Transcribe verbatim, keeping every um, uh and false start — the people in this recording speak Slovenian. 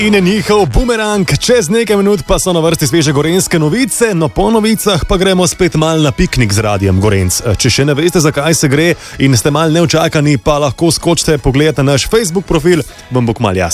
In njihov bumerang, čez nekaj minut pa so na vrsti sveže gorenjske novice, no po novicah pa gremo spet mal na piknik z Radijem Gorenc. Če še ne veste, zakaj se gre in ste mal neučakani, pa lahko skočite pogledati na naš Facebook profil, vam bo kmalu jasno.